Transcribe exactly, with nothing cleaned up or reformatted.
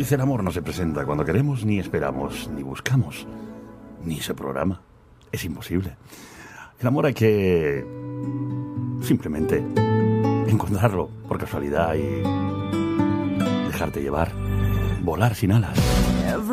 dice, el amor no se presenta cuando queremos, ni esperamos, ni buscamos, ni se programa. Es imposible. El amor hay que simplemente encontrarlo por casualidad y dejarte llevar, volar sin alas.